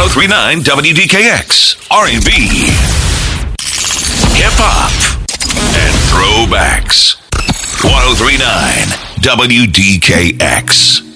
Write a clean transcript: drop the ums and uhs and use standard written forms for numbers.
1039 WDKX, R&B, hip hop, and throwbacks. 1039 WDKX.